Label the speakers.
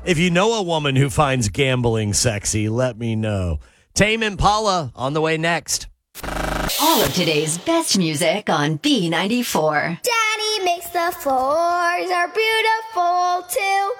Speaker 1: If you know a woman who finds gambling sexy, let me know. Tame Impala on the way next.
Speaker 2: All of today's best music on B94.
Speaker 3: Daddy makes the floors are beautiful too.